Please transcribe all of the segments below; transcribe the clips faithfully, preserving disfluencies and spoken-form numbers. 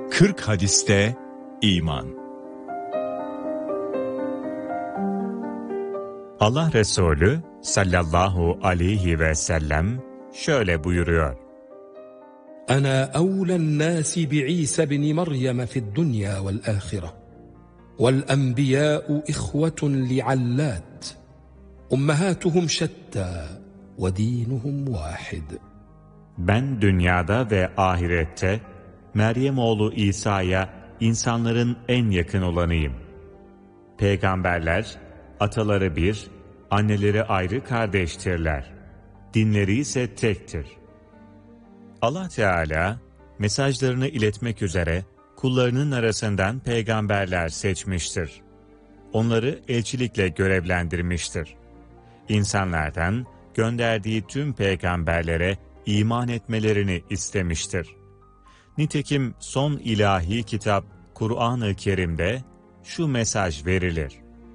kırk hadiste iman. Allah Resulü sallallahu aleyhi ve sellem şöyle buyuruyor: Ana evlen nasi bi'Isa bin Meryem fi'd dunya vel ahire. Vel enbiya'u ihvetun li'allat. Ummahatuhum şetta ve dinuhum vahid. Ben dünyada ve ahirette Meryem oğlu İsa'ya insanların en yakın olanıyım. Peygamberler, ataları bir, anneleri ayrı kardeştirler. Dinleri ise tektir. Allah Teala, mesajlarını iletmek üzere kullarının arasından peygamberler seçmiştir. Onları elçilikle görevlendirmiştir. İnsanlardan gönderdiği tüm peygamberlere iman etmelerini istemiştir. Nitekim son ilahi kitap Kur'an-ı Kerim'de şu mesaj verilir: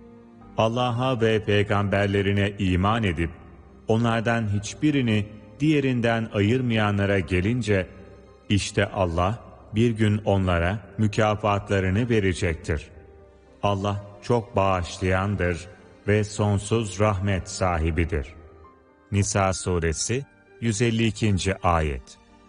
Allah'a ve peygamberlerine iman edip onlardan hiçbirini diğerinden ayırmayanlara gelince, işte Allah bir gün onlara mükafatlarını verecektir. Allah çok bağışlayandır ve sonsuz rahmet sahibidir. Nisa suresi yüz elli ikinci ayet.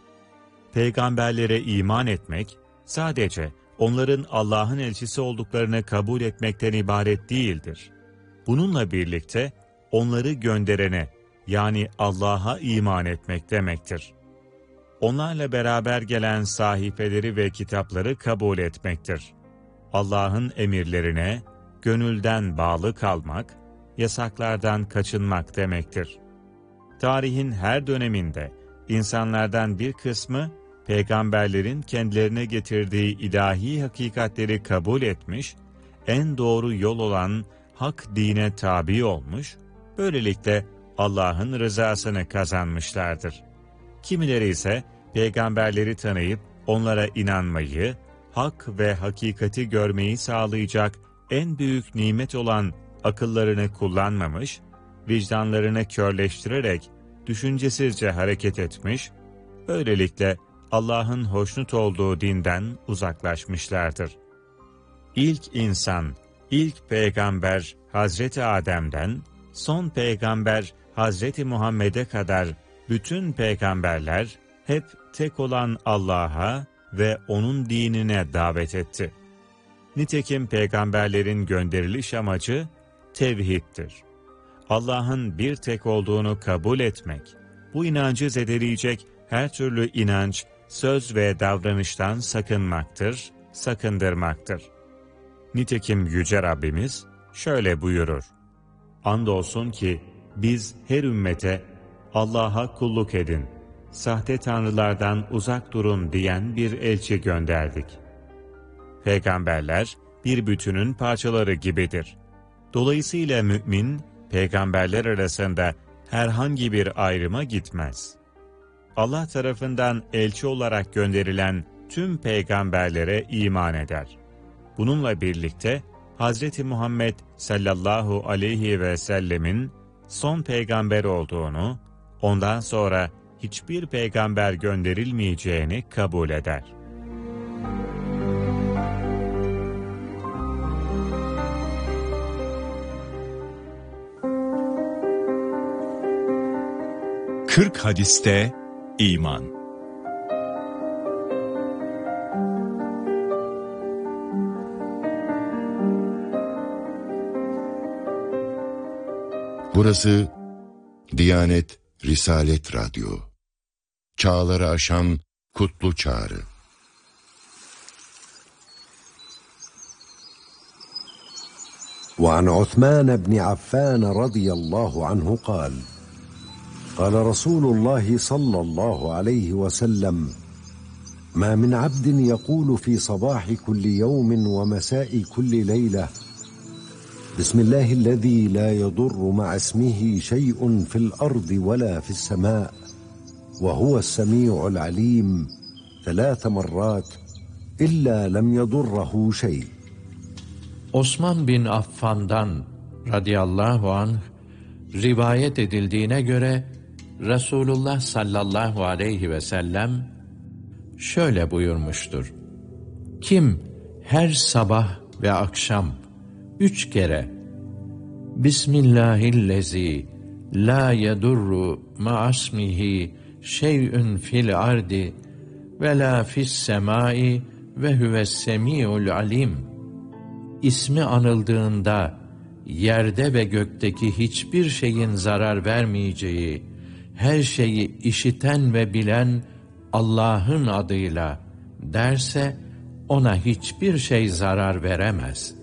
Peygamberlere iman etmek, sadece onların Allah'ın elçisi olduklarını kabul etmekten ibaret değildir. Bununla birlikte onları gönderene, yani Allah'a iman etmek demektir. Onlarla beraber gelen sahifeleri ve kitapları kabul etmektir. Allah'ın emirlerine gönülden bağlı kalmak, yasaklardan kaçınmak demektir. Tarihin her döneminde insanlardan bir kısmı, peygamberlerin kendilerine getirdiği ilahi hakikatleri kabul etmiş, en doğru yol olan hak dine tabi olmuş, böylelikle Allah'ın rızasını kazanmışlardır. Kimileri ise peygamberleri tanıyıp onlara inanmayı, hak ve hakikati görmeyi sağlayacak en büyük nimet olan akıllarını kullanmamış, vicdanlarını körleştirerek düşüncesizce hareket etmiş, böylelikle Allah'ın hoşnut olduğu dinden uzaklaşmışlardır. İlk insan, ilk peygamber Hazreti Adem'den, son peygamber Hazreti Muhammed'e kadar bütün peygamberler hep tek olan Allah'a ve O'nun dinine davet etti. Nitekim peygamberlerin gönderiliş amacı tevhiddir. Allah'ın bir tek olduğunu kabul etmek, bu inancı zedeleyecek her türlü inanç, söz ve davranıştan sakınmaktır, sakındırmaktır. Nitekim Yüce Rabbimiz şöyle buyurur: Andolsun ki biz her ümmete Allah'a kulluk edin, sahte tanrılardan uzak durun diyen bir elçi gönderdik. Peygamberler bir bütünün parçaları gibidir. Dolayısıyla mümin, peygamberler arasında herhangi bir ayrıma gitmez. Allah tarafından elçi olarak gönderilen tüm peygamberlere iman eder. Bununla birlikte Hazreti Muhammed sallallahu aleyhi ve sellemin son peygamber olduğunu, ondan sonra hiçbir peygamber gönderilmeyeceğini kabul eder. kırk hadiste iman. Burası Diyanet Risalet Radyo. Çağları aşan kutlu çağrı. وعن عثمان بن عفان رضي الله عنه قال قال رسول الله صلى الله عليه وسلم ما من عبد يقول في صباح كل يوم ومساء كل ليلة بسم الله الذي لا يضر مع اسمه شيء في الأرض ولا في السماء وهو السميع العليم ثلاث مرات إلا لم يضره شيء. Osman bin Affan'dan radıyallahu anh rivayet edildiğine göre Resulullah sallallahu aleyhi ve sellem şöyle buyurmuştur: Kim her sabah ve akşam üç kere Bismillahillezî la yedurru ma'asmihi şey'ün fil ardi ve la fis semai ve huves semi'ul alim. İsmi anıldığında yerde ve gökteki hiçbir şeyin zarar vermeyeceği, her şeyi işiten ve bilen Allah'ın adıyla derse ona hiçbir şey zarar veremez.